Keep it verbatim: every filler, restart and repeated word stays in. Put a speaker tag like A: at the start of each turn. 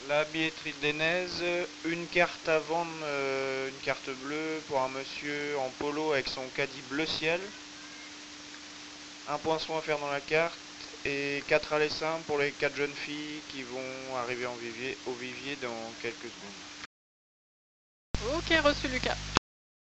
A: La billetterie de l'Enez, une carte à vendre, euh, une carte bleue pour un monsieur en polo avec son caddie bleu ciel. Un poinçon à faire dans la carte et quatre allées simples pour les quatre jeunes filles qui vont arriver en vivier, au vivier dans quelques secondes.
B: Ok, reçu Lucas.